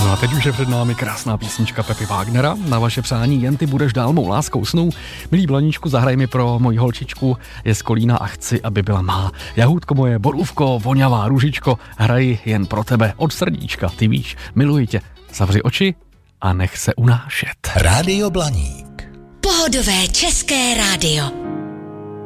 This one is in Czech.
No a teď už je před námi krásná písnička Pepi Wagnera. Na vaše přání Jen ty budeš dál mou láskou snů. Milý Blaníčku, zahraj mi pro moji holčičku, je z Kolína a chci, aby byla má. Jahůdko moje, borůvko, voňavá růžičko, hraji jen pro tebe od srdíčka, ty víš, miluji tě. Zavři oči a nech se unášet. Rádio Blaník. Pohodové české rádio.